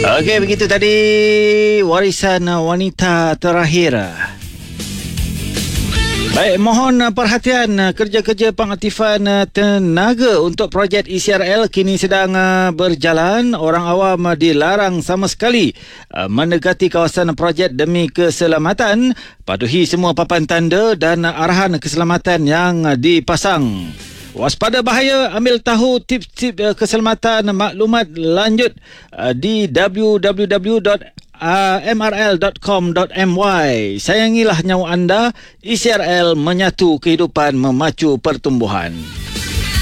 Okey, begitu tadi warisan wanita terakhir. Baik, mohon perhatian kerja-kerja pengaktifan tenaga untuk projek ECRL kini sedang berjalan. Orang awam dilarang sama sekali mendekati kawasan projek demi keselamatan. Patuhi semua papan tanda dan arahan keselamatan yang dipasang. Waspada bahaya, ambil tahu tips-tips keselamatan maklumat lanjut di www.mrl.com.my. Sayangilah nyawa anda. ECRL menyatu kehidupan, memacu pertumbuhan.